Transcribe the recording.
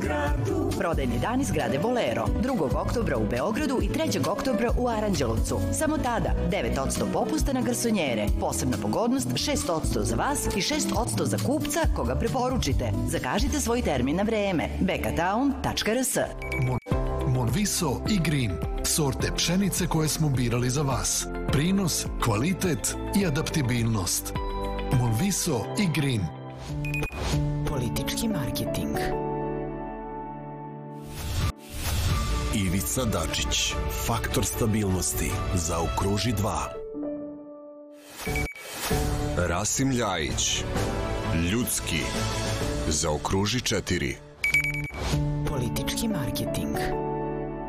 gradu. Prodajni dani zgrade Bolero 2. oktobra u Beogradu i 3. oktobra u Aranđelovcu. Samo tada 9% popusta na garsonjere. Posebna pogodnost 6% za vas i 6% za kupca koga preporučite. Zakažite svoj termin na vreme. bekatown.rs. Monviso i Green. Sorte pšenice koje smo birali za vas. Prinos, kvalitet i adaptibilnost. Monviso i Green. Politički marketing. Ivica Dačić, faktor stabilnosti, zaokruži 2. Rasim Ljajić, ljudski, zaokruži 4. Politički marketing.